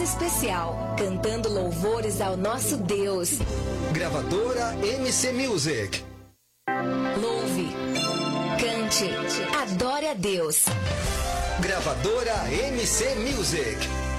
especial, cantando louvores ao nosso Deus. Gravadora MC Music. Louve, cante, adore a Deus. Gravadora MC Music.